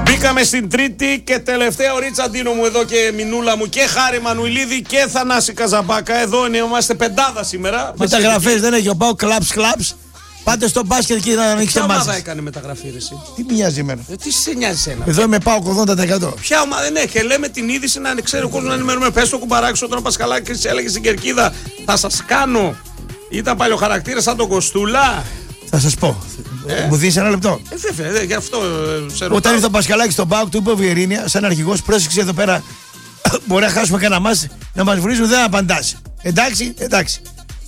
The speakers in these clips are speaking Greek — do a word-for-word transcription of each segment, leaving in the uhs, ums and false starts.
Μπήκαμε στην τρίτη και τελευταία ωρίτσα, Ντίνο μου, εδώ και Μινούλα μου και Χάρη Μανουηλίδη και Θανάση Καζαμπάκα. Εδώ είναι, είμαστε πεντάδα σήμερα. Μεταγραφές δεν έχει ο Πάο, κλαψ κλαψ. Πάτε στο μπάσκετ και να ανοίξετε μάτσα. Ποια ομάδα έκανε μεταγραφή, ρε εσύ? Τι μοιάζει εμένα? Ε, τι σε νοιάζει ένα? Εδώ είμαι Πάο ογδόντα τοις εκατό. Ποια ομάδα δεν έχει? Και λέμε την είδηση να ξέρει ο κόσμος να ενημερώνουμε. Πες το κουμπαράκι όταν ο Πασχαλάκης έλεγε στην Κερκίδα, θα σας κάνω. Ήταν παλιοχαρακτήρα σαν τον Κοστούλα. Θα σας πω. Ε? Μου δίνεις ένα λεπτό. Ε, βέβαια, γι' αυτό ε, σε ρωτάω. Όταν ήρθε ο Πασχαλάκης στον Πάο, του είπε ο Βιερίνια, σαν αρχηγός, πρόσεξε εδώ πέρα. Μπορεί να χάσουμε κανένα μάτς, να μας βρίζουν, δεν απαντάς. Εντάξει, εντάξει.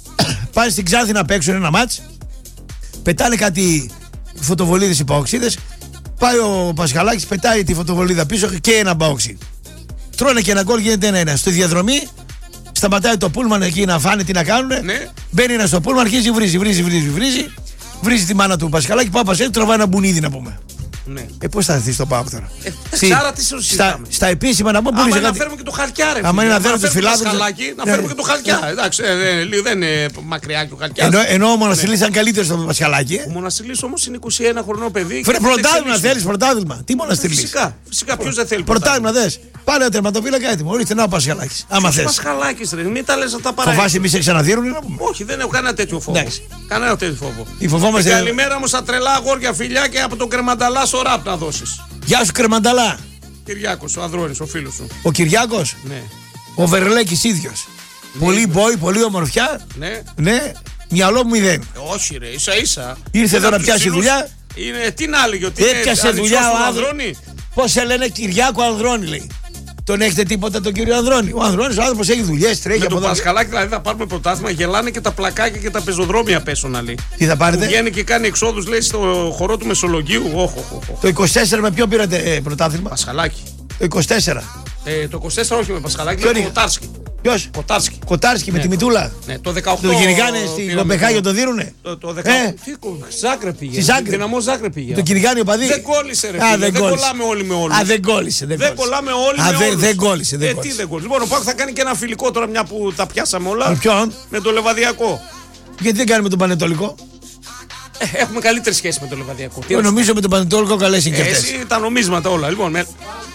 Πάνε στην Ξάνθη να παίξουν ένα μάτς. Πετάνε κάτι φωτοβολίδες οι παοξίδες. Πάει ο Πασχαλάκης, πετάει τη φωτοβολίδα πίσω και ένα παοξί. Τρώνε και ένα γκολ, γίνεται ένα-ένα. Στη διαδρομή σταματάει το πούλμαν εκεί να φάνε τι να κάνουνε. Ναι. Μπαίνει ένα στο πούλμαν, αρχίζει βρίζει, βρίζει, βρίζει, βρίζει. Βρίζει τη μάνα του Πασχαλάκη, πάει πασέ, τραβάει ένα μπουνίδι να πούμε. Ναι. Ε, πώς θα έρθει στο Πάοκ τώρα? Ε, Στη, άρα τι σου στα, στα επίσημα να πω που άμα είναι να κάτι... φέρουμε και το Χαλκιά, ρε. Άμα είναι να φέρουμε το Φιλάδες, Πασχαλάκη, να ναι, φέρουμε και το Χαλκιά. ναι. Εντάξει, ε, ε, δεν είναι μακριά και ο Χαλκιάς. Ενώ, ενώ ο Μοναστηλής ναι. ήταν καλύτερο στο Πασχαλάκη. Ο Μοναστηλής όμως είναι είκοσι ένα χρονών παιδί. Φέρε πρωτάθλημα, θέλεις πρωτάθλημα? Τι Μοναστηλής? Φυσικά, φυσικά ποιος δεν θέλει πρωτάθλημα? Δες. Πάρε ο τερματοφύλακα έτοιμο. Ορίστε να ο Πασχαλάκης. Άμα θες. Πασχαλάκης, ρε, μην τα λες αυτά παρά. Φοβάσαι μη σε ξαναδίνουν να πούμε? Όχι, δεν έχω κανένα τέτοιο φόβο. Εντάξει. Κανένα τέτοιο φόβο. Η φοβόμαστε. Καλημέρα μου στα τρελά αγόρια φιλιά και από τον Κρεμανταλά στο ραπ να δώσεις. Γεια σου Κρεμανταλά. Κυριάκος, ο Ανδρώνης, ο φίλος σου. Ο Κυριάκος. Ναι. Ο Βερλέκης ίδιος. Ναι, Πολύ ναι. μπόι, πολύ ομορφιά. Ναι. Ναι. Μυαλό μου μηδέν. Όχι, ρε, ίσα ίσα. Ήρθε εδώ Ήταν να τους πιάσει ψηλούς- δουλειά. Είναι, τι να έλεγε, ότι Έπιασε είναι δουλειά αδειξός ο του Άνδρων. Ανδρώνη. Πώς σε λένε Κυριάκο Ανδρώνη, λέει. Τον έχετε τίποτα τον κύριο Ανδρώνη? Ο Ανδρώνης ο άνθρωπος έχει δουλειές, τρέχει Με από το εδώ. Πασχαλάκη δηλαδή θα πάρουμε πρωτάθλημα, γελάνε και τα πλακάκια και τα πεζοδρόμια πέσουν, λέει. Τι θα Που πάρετε? βγαίνει και κάνει εξόδους, λέει, στο χορό του Μεσολογγίου. Όχ, όχ, όχ. Το είκοσι τέσσερα με ποιο πήρατε ε, πρωτάθλημα? Πασχαλάκη. Το είκοσι τέσσερα. Ε, το είκοσι τέσσερα όχι με Πασχαλάκη, Ποιο με είναι? Κοτάρσκι. Ποιος? Κοτάρσκι. Κοτάρσκι με Ναι, τη το- Μητούλα. Ναι, το δεκαοκτώ. Το κυνηγάνε στη πήραμε Κοπεχάγη, το δίνουνε. Το, το δεκαοκτώ. Ε. Τι κο- Ζάγκρεπ πήγε. Στη Ζάγκρεπ. Δυναμό Ζάγκρεπ πήγε. Το κυνηγάνε ο παδί. Δεν κόλλησε, ρε Α, φίλε. δεν Δεν κόλλησε. κολλάμε όλοι με όλους. Α, δεν κόλλησε. Δεν, Δεν κόλλησε. κολλάμε όλοι Α, με δεν- όλους. δεν κόλλησε, δεν Ε, κόλλησε. τι δεν κόλλησε. Λοιπόν, ο Πάκου θα κάνει και ένα φιλικό τώρα, μια που τα πιάσαμε όλα. Με ποιον? Με το Λεβαδιακό. Γιατί δεν κάνουμε τον Πανετολικό? Ε, έχουμε καλύτερη σχέση με το Λεβαδιακό. Τι Εγώ να σου νομίζω με τον Πανετολικό καλές είναι και πω. αυτές. Εσύ τα νομίσματα όλα. Λοιπόν, με...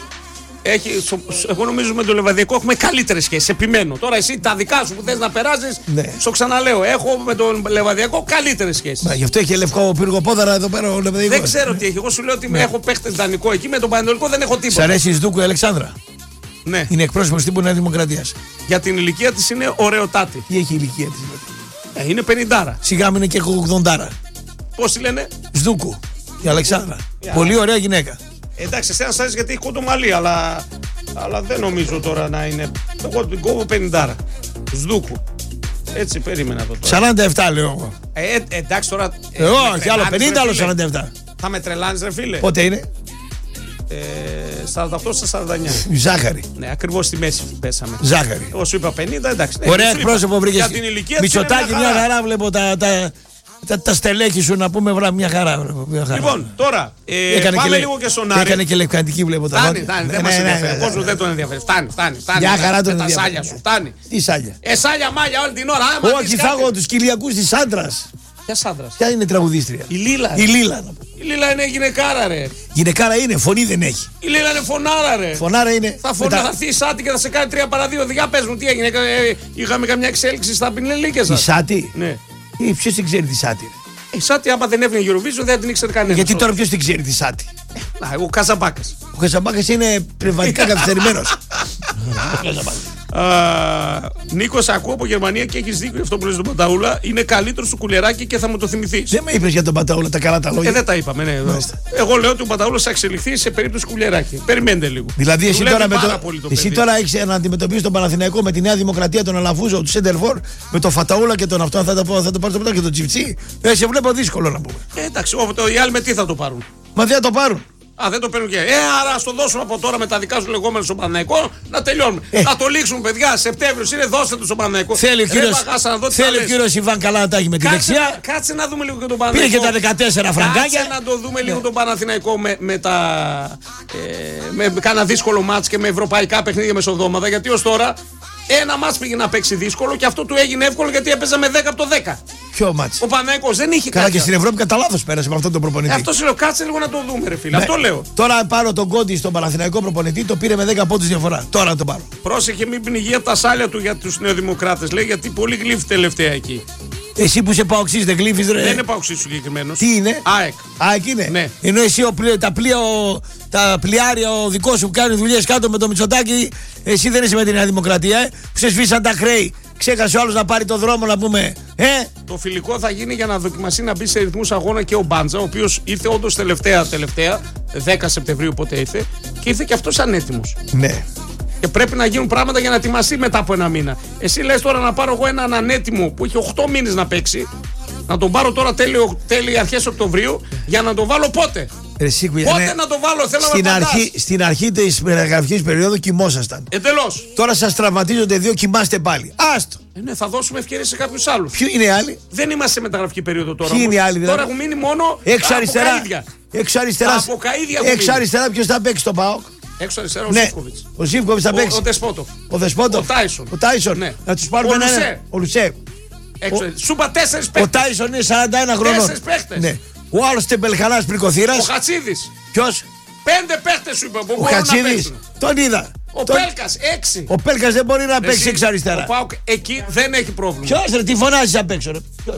Έχει, σο- σο- εγώ νομίζω με το Λεβαδιακό έχουμε καλύτερες σχέσεις. Επιμένω. Τώρα εσύ τα δικά σου που θες να περάσεις, Ναι. στο ξαναλέω. Έχω με τον Λεβαδιακό καλύτερες σχέσεις. Μα, γι' αυτό έχει λευκό πύργο-πόδαρα εδώ πέρα ο Λεβαδιακός. Δεν ξέρω τι έχει. Εγώ σου λέω ότι έχω παίχτες δανεικό εκεί. Με τον Πανετολικό δεν έχω Σ' τίποτα. αρέσει η Σδούκου η Αλεξάνδρα? Ναι. Είναι εκπρόσωπος τύπου Νέα Δημοκρατίας. Για την ηλικία της είναι ωραιοτάτη. Τι έχει η ηλικία της? Ε, είναι πενηντάρα. Σιγά μην είναι και ογδοντάρα. Πώς τη λένε? Σδούκου η Αλεξάνδρα. Για. Πολύ ωραία γυναίκα. Εντάξει, εσένα σ' αρέσει γιατί έχει κοντό μαλλί, αλλά, αλλά δεν νομίζω τώρα να είναι. Εγώ την κόβω πενηντάρα. Σδούκου. Έτσι περίμενα το τώρα. σαράντα επτά λέω εγώ. Ε, ε, εντάξει τώρα. Ε, με όχι, άλλο τρελάνεις, πενήντα, ρε άλλο φίλε. σαράντα επτά. Θα με τρελάνεις ρε φίλε. Πότε είναι? Ε, σαράντα οκτώ στα σαράντα εννιά. Η Ζάχαρη. Ναι, ακριβώς στη μέση πέσαμε. Ζάχαρη. Εγώ σου είπα πενήντα, εντάξει. Ναι, Ωραία σου είπα. εκπρόσωπο βρήκε. Για την ηλικία της είναι Μητσοτάκη, μια χαρά βλέπω τα, τα, τα, τα στελέχη σου να πούμε βρά, μια χαρά. βλέπω, Μια χαρά. Λοιπόν, τώρα ε, Έκανε πάμε και, λίγο και στον Άρη. Έκανε και λευκαντική βλέπω τα Φτάνει, νότια. φτάνει, Ναι, δεν ναι, μας ναι, ενδιαφέρει. ναι, Ο κόσμος ναι. δεν τον ενδιαφέρει. Φτάνει, φτάνει, φτάνει. Μια με χαρά τα- τον με τα ενδιαφέρει. σάλια σου, φτάνει. Τι σάλια? Ε, σάλια μάλια όλη την ώρα. άμα Όχι, δεις θα κάτι- έχω του Κυριακού τη άντρα. Ποια άντρας? Ποια είναι η τραγουδίστρια? Η Λίλα. Η Λίλα. να πω. Η Λίλα είναι γυναικάρα, ρε. Γυναικάρα είναι, φωνή δεν έχει. Η Λίλα είναι φωνάρα, ρε. Φωνάρα είναι. Θα με φωνά, τα- θα έρθει η Σάτι και θα σε κάνει τρία παρά δύο. Για πες μου, τι έγινε. ε, Είχαμε καμιά εξέλιξη στα πινελίκια Η σας. Σάτι. Ναι. Ποιο την ξέρει τη Σάτι? ρε? Η Σάτι, άμα δεν έβγαινε Eurovision, δεν την ήξερε κανένα. Γιατί τώρα ποιο την ξέρει τη Σάτι? Να, ο Καζαμπάκας. Ο Καζαμπάκας είναι πνευματικά καθυστερημένο. Νίκο, ακούω από Γερμανία και έχει δίκιο αυτό που λες τον Πανταούλα. Είναι καλύτερο του κουλεράκι και θα μου το θυμηθεί. Δεν με είπε για τον Παταούλα τα καλά τα Ε, λόγια. δεν τα είπαμε, ναι. Μάλιστα. Εγώ λέω ότι ο Πανταούλα θα εξελιχθεί σε περίπτωση κουλεράκι. Περιμένετε λίγο. Δηλαδή, εσύ Δουλεύει τώρα, με πάρα το... πολύ το εσύ παιδί. τώρα έχει να αντιμετωπίσει τον Παναθηναϊκό με τη Νέα Δημοκρατία, τον Αλαφούζο, του Σέντερφορ, με τον Φαταούλα και τον αυτό. Θα το, πω, θα το πάρει το πρωτάθλημα και τον Τσιφτσί. Ε, σε βλέπω δύσκολο να πούμε. Ε, εντάξει, ο- το- οι άλλοι με τι θα το πάρουν. Μα δεν θα το πάρουν. Α, δεν το παίρνουν και. Ε, άρα α το δώσουν από τώρα με τα δικά σου λεγόμενα στον Παναθηναϊκό να τελειώνουμε. Ε. Να το λήξουν, παιδιά. Σεπτέμβριο είναι, δώστε του στον Παναθηναϊκό. Θέλει ο Ρε, κύριος Παγάσα, να δω τι θέλει θα ο λες. κύριος Ιβάν καλά να τα έχει με τη Κάτσε, δεξιά. κάτσε να δούμε λίγο και τον Πήρε Παναθηναϊκό. και τα δεκατέσσερα φραγκάκια. Κάτσε να το δούμε λίγο τον Παναθηναϊκό με, με τα. Ε, με, με κάνα δύσκολο μάτς και με ευρωπαϊκά παιχνίδια μεσοδόματα. Γιατί ως τώρα ένα μάτς πήγε να παίξει δύσκολο και αυτό του έγινε εύκολο γιατί έπαιζε με δέκα από το δέκα. Ποιο μάτς? Ο Παναθηναϊκός δεν είχε. Καλά, κάτι. και στην Ευρώπη κατά λάθος πέρασε με αυτόν τον προπονητή. Ε, αυτό σου λέω, κάτσε λίγο να το δούμε, ρε φίλε. Ναι. Αυτό λέω. Τώρα πάρω τον Κόντι στον Παναθηναϊκό προπονητή, το πήρε με δέκα πόντους διαφορά. Τώρα να τον πάρω. Πρόσεχε, μην πνιγεί από τα σάλια του για τους νεοδημοκράτες. Λέει γιατί πολύ γλύφει τελευταία εκεί. Εσύ που είσαι παοξής δεν γλύφεις, ρε. Δεν είναι παοξής συγκεκριμένος. Τι είναι? ΑΕΚ. ΑΕΚ είναι. Ναι. Ενώ εσύ ο, πλοίο- τα, πλοία, ο, τα πλοιάρια ο δικό σου που κάνει δουλειές κάτω με το Μητσοτάκη, εσύ δεν είσαι με τη Νέα Δημοκρατία, ε, που σε σβήσαν τα χρέη. Ξέχασε ο άλλος να πάρει το δρόμο να πούμε. Ε, Το φιλικό θα γίνει για να δοκιμαστεί να μπει σε ρυθμούς αγώνα και ο Μπάντζα, ο οποίος ήρθε όντως τελευταία, τελευταία, δέκα Σεπτεμβρίου πότε ήρθε, και ήρθε και αυτός ανέτοιμος. ναι. Και πρέπει να γίνουν πράγματα για να ετοιμαστεί μετά από ένα μήνα. Εσύ λες τώρα να πάρω εγώ έναν ανέτοιμο που είχε οκτώ μήνες να παίξει, να τον πάρω τώρα τέλειο, τέλειο αρχές Οκτωβρίου, για να τον βάλω πότε. Εσύ, κουγιά, Πότε ναι. να τον βάλω, θέλω Στην να με αρχή, στην αρχή της μεταγραφικής περίοδου κοιμόσασταν. Εντελώς. Τώρα σας τραυματίζονται δύο, κοιμάστε πάλι. Άστο. Ε, ναι, θα δώσουμε ευκαιρίες σε κάποιους άλλους. Ποιοι είναι οι άλλοι? Δεν είμαστε σε μεταγραφική περίοδο τώρα. Ποιοι είναι οι όμως. άλλοι, δηλαδή? Τώρα έχουν μείνει μόνο Έξω τα αριστερά. αποκαΐδια. Έξω αριστερά. Τα αποκαΐδια έχουν Έξω μείνει. αριστερά ποιος θα παίξει τον ΠΑΟΚ? Έξω αριστερά ο Ναι. Ζίβκοβιτς. Ο Ζίβκοβιτς θα Ο, παίξει. ο Δεσπότοφ. Ο Δεσπότοφ. Ο Τάισον. Ο Τάισον. Ναι. Να τους πάρουμε Ο έναν. Λουσέ. Ο Λουσέ. Έξω. Σου είπα τέσσερις Ο παίκτες. Τάισον είναι σαράντα ένα χρονών. Τέσσερις παίκτες. Ναι. Ο άλλος τεμπελχανάς Ο πρικοθύρας. Χατσίδης. Ποιος? Πέντε παίκτες σου είπα που Ο μπορούν να Χατσίδης. παίξουν. Τον είδα. Ο Τον- Πέλκας έξι. Ο Πέλκας δεν μπορεί να παίξει Εσύ, εξ αριστερά. Ο Πάουκ εκεί δεν έχει πρόβλημα. Ποιος ρε, τι φωνάζεις απ' έξω ρε. Ποιος?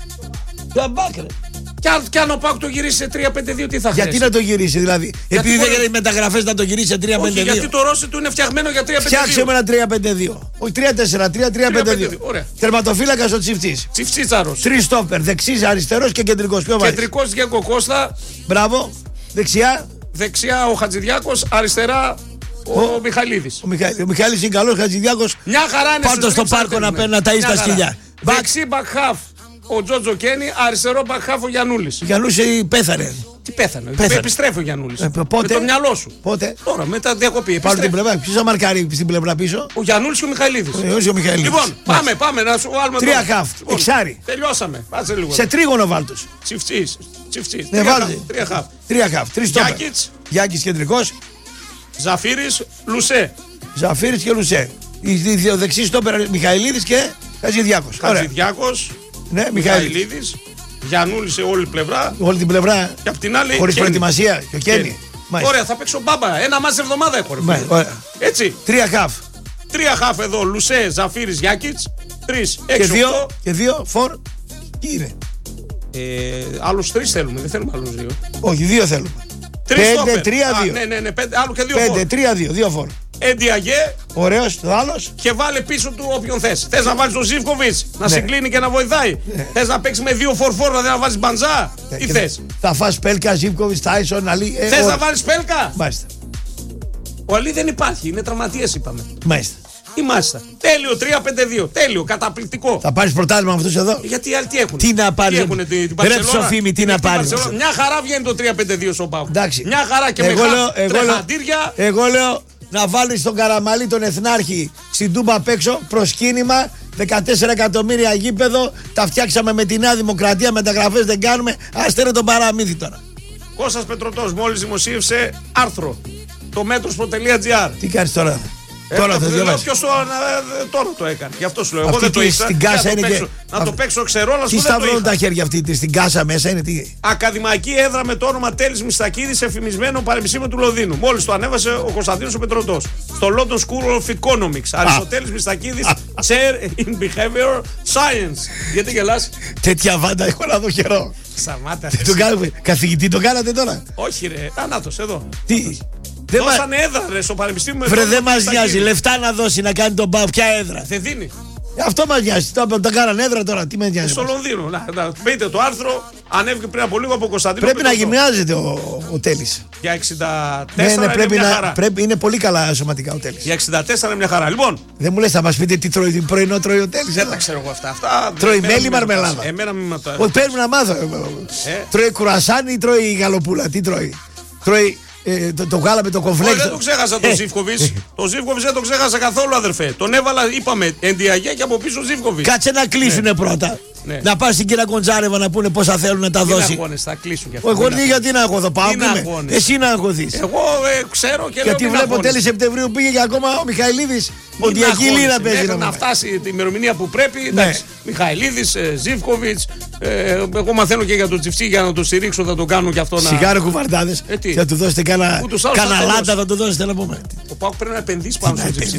Ποιο μπακ ρε. Κι αν, κι αν ο Πάουκ το γυρίσει σε τρία πέντε δύο, τι θα Γιατί χρειαστεί. να το γυρίσει δηλαδή? Επειδή δεν μπορεί- έκανε μεταγραφές να το γυρίσει σε τρία Όχι, πέντε γιατί δύο. το ρόστερ του είναι φτιαγμένο για τρία πέντε δύο. Φτιάξε με ένα τρία πέντε δύο. Όχι τρία τέσσερα τρία τρία πέντε δύο. Ωραία. Τερματοφύλακας ο Τσιφτής. Τσιφτσίτσαρος. Τρεις στόπερ. Δεξής, αριστερός και κεντρικός. Ποιο βάζεις? Κεντρικός Διέγκο Κώστα. Μπράβο. Δεξιά Δεξιά ο Χατζηδιάκος. Αριστερά ο, Ο- Μιχαλίδης. ο Μιχάλης. Ο Μιχάλης είναι καλός. Χατζηδιάκος. Μια χαρά είναι. Πάντως στους στο τρίψα πάρκο να παίρνουμε. παίρνει να ταΐσει Μια τα χαρά. σκυλιά. Μπακ. Δεξί μπακχάφ ο Τζότζο Κένι. Αριστερό μπακχάφ ο Γιαννούλης. Ο Γιαννούς ε, πέθανε. Τι πέθανε. Πέθανε. Επιστρέφει ο Γιαννούλης. Ε, πότε? Με το μυαλό σου. Πότε? Τώρα μετά διακοπή. Πάρω την Επιστρέφει. πλευρά. Ποιος θα μαρκάρει στην πλευρά πίσω? Ο Γιαννούλης και ο Μιχαλίδης. Ο Ιωσής ο Μιχαηλίδης. Λοιπόν, πάμε, πάμε να σου βάλουμε. Τρία τώρα. χαφ, Λοιπόν, εξάρι. Τελειώσαμε. Κάτσε λίγο. Σε τρίγωνο βάλτους. Τσιφτσής. Τσιφτσής. Ναι, Τρία βάλτε. χαφ, Τρία χαφ. Τρία χαφ. Τρεις στόπερ. Γιάκητς, Γιάκης κεντρικός. Ζαφύρης, Λουσέ. Ζαφύρης και Λουσέ. Οι δύο δεξί στόπερ Μιχαηλίδης και Χατζηδιάκος. Ωραία. Χατζηδιάκος, Ναι, Μιχαηλίδης. Μιχαηλίδης, Γιαννούλης σε όλη πλευρά. Όλη την πλευρά. Και απ' την άλλη. Χωρίς Κένι. προετοιμασία. Και ο Κένι. Κένι. Μάλιστα. Ωραία, θα παίξω μπάμπα. Ένα μάτς εβδομάδα έχω. Ρε, Ναι, φίλε. ωραία. Έτσι. Τρία χαφ. Τρία χαφ εδώ. Λουσέ, Ζαφύρης, Γιάκητς. Τρεις, Και έξι, δύο, οκτώ. και δύο φορ. Τι είναι? Ε, άλλους τρεις θέλουμε. Δεν θέλουμε άλλους δύο. Όχι, δύο θέλουμε. Τρεις Πέντε, στόπερ. τρία, Α, δύο. Ναι, ναι, ναι. Πέντε, άλλο και δύο Πέντε, φόρ. τρία, δύο. Δύο φορ. Εντιαγέ Ωραίος, το άλλος. και βάλε πίσω του όποιον θες. Θες να βάλεις τον Ζίβκοβιτς να Ναι. συγκλίνει και να βοηθάει. Θες να παίξεις με δύο φορφόρ, δηλαδή να βάλεις μπαντζά. Τι Και θες. Θα φας Πέλκα, Ζίβκοβιτς, Τάισον, Αλή. ε, Θες όλα. να βάλεις Πέλκα. Μάλιστα. Ο Αλή δεν υπάρχει, είναι τραυματίας είπαμε. Μάλιστα. Ή μάλιστα. Τέλειο, τρία πέντε δύο. Τέλειο, καταπληκτικό. Θα πάρεις πρωτάθλημα με αυτούς εδώ. Γιατί οι άλλοι τι έχουν. Τι να πάρεις, έχουνε, την, την ρε Μπαρσελόνα, ψοφίμη, τι την να νυχτή πάρεις. Μπαρσελόνα. Μια χαρά βγαίνει το τρία πέντε δύο στον Πάο. Εντάξει. Μια χαρά και εγώ με λέω, χα... εγώ, λέω, τρεχαντήρια. εγώ λέω να βάλεις τον Καραμαλή τον Εθνάρχη στην Τούμπα απ' έξω, προσκύνημα, δεκατέσσερα εκατομμύρια γήπεδο, τα φτιάξαμε με τη Νέα Δημοκρατία, μεταγραφές δεν κάνουμε, άστερε τον παραμύθι τώρα. Κώστας Πετρωτός μόλις δημοσίευσε άρθρο. Το μέτρος.gr. Τι κάνεις τώρα? Ε, τώρα το- θα λέω διαβάσεις. ποιος το, ε, τώρα το έκανε. Γι' αυτό σου λέω. Εγώ Αυτή δεν το τι, ήξερα. στην Για κάσα να το είναι παίξω- και- Να το αυ- παίξω ξερόλας Τι που δεν το σταυρώνουν είχα. τα χέρια αυτή, τι, στην κάσα μέσα είναι τι. Ακαδημαϊκή έδρα με το όνομα Τέλης Μιστακίδης σε φημισμένο Πανεπιστήμιο του Λονδίνου. Μόλις το ανέβασε ο Κωνσταντίνος ο Πετρωτός. Στο London School of Economics. Αριστοτέλης Μιστακίδης, Chair in Behavior Science. Γιατί γελάς? Τέτοια βάντα έχω να δω καιρό. Σταμάτα. Τι τον κάνουμε, καθηγητή το κάνατε τώρα. Όχι ρε, ανάτος εδώ. Τι. Δεν μα... Δώσανε έδρα ρε στο Πανεπιστήμιο. με Βρε το δεν όνομα μας Μιστακίδης. νοιάζει, λεφτά να δώσει να κάνει τον Πάο, ποια έδρα. Δεν δίνει. Αυτό μας νοιάζει, το, το κάνανε έδρα τώρα, τι με νοιάζει. Στο μας. Λονδίνο. Να, να, μπείτε το άρθρο, ανέβηκε πριν από λίγο από Κωνσταντίνο. Πρέπει να Πετρωτό. γυμνάζεται ο, ο Τέλης. Για εξήντα Ναι, τέσσερα ναι, είναι πρέπει μια να, χαρά. πρέπει, είναι πολύ καλά σωματικά ο Τέλης. Για εξήντα τέσσερα είναι μια χαρά. Λοιπόν, Δεν μου λες, θα μας πείτε τι τρώει, τι πρωινό τρώει ο Τέλης. δεν έλα. τα ξέρω εγώ αυτά. αυτά Τρώει εμένα μέλι, μην με μαρμελάδα. ρωτάς. Εμένα μην με ρωτάς. Όχι, πρέπει να μάθω. Τρώει κουρασάνι ή τρώει γαλοπούλα, τι τρώει. Τρώει ε, το, το γάλα με το Όχι, κοφλέξ. δεν το ξέχασα τον Ε, Ζίβκοβιτς. Το Ζίβκοβιτς δεν το ξέχασα καθόλου, αδερφέ. Τον έβαλα, είπαμε, Εντιαγέ και από πίσω Ζίβκοβιτς. Κάτσε να κλείσουνε πρώτα. Ναι. Να πας στην κυρία Κοντζάρεβα να πούνε πόσα θέλουν να τα δώσει. Αγώνες, θα κλείσουν κι αυτά. Εγώ τι γιατί να έχω εδώ πάω. Εσύ να αγωθείς. Εγώ ε, ξέρω και λέω. Γιατί βλέπω τέλη Σεπτεμβρίου πήγε και ακόμα ο Μιχαηλίδης. Ποντιακή Λίνα παίζει. Μέχρι να φτάσει την ημερομηνία που πρέπει. Ναι. Μιχαηλίδης, ε, Ζίβκοβιτς. Ε, εγώ μαθαίνω και για τον Τσιφτσί για να το στηρίξω. Θα το κάνω και αυτό να. Σιγάρο κουβαρτάδες. Ε, θα του δώσετε κάνα λάντα, θα του δώσετε να πούμε. Ο Πάουκ πρέπει να επενδύσει πάνω στο Τσιφτσί.